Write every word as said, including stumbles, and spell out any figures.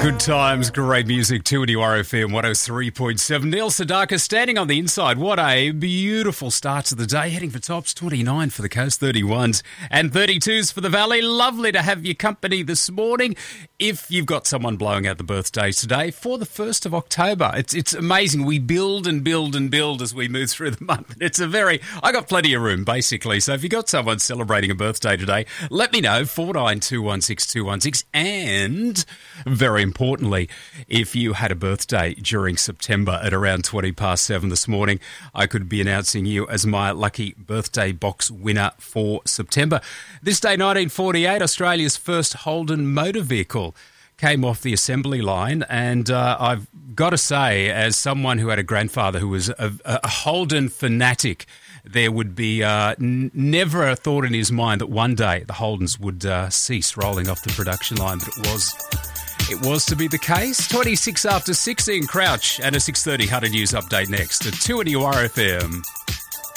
Good times, great music, two to R F M one oh three point seven. Neil Sedaka standing on the inside. What a beautiful start to the day. Heading for tops, twenty-nine for the coast, thirty-ones and thirty-twos for the valley. Lovely to have your company this morning. If you've got someone blowing out the birthdays today for the first of October, it's it's amazing. We build and build and build as we move through the month. It's a very, I got plenty of room basically. So if you've got someone celebrating a birthday today, let me know, four nine two one six two one six. And very importantly, if you had a birthday during September at around twenty past seven this morning, I could be announcing you as my lucky birthday box winner for September. This day, nineteen forty-eight, Australia's first Holden motor vehicle came off the assembly line, and uh, I've got to say, as someone who had a grandfather who was a, a Holden fanatic, there would be uh, n- never a thought in his mind that one day the Holdens would uh, cease rolling off the production line, but it was... It was to be the case. twenty-six after sixteen, Crouch, and a six thirty Hunter News update next at two at your R F M.